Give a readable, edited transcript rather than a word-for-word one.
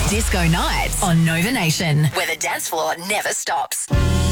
Disco Nights on Nova Nation, where the dance floor never stops.